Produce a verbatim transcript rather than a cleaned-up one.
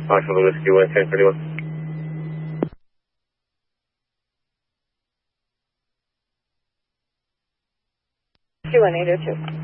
Foxtrot Whiskey one ten thirty-one. two one eight oh two.